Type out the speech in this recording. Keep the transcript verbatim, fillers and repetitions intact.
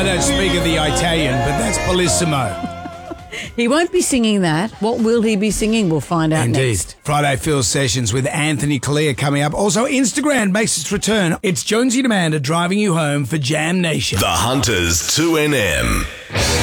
don't speak of the Italian, but that's Bellissimo. He won't be singing that. What will he be singing? We'll find out Indeed. next. Friday Phil Sessions with Anthony Collier coming up. Also, Instagram makes its return. It's Jonesy and Amanda driving you home for Jam Nation. The Hunters two N M.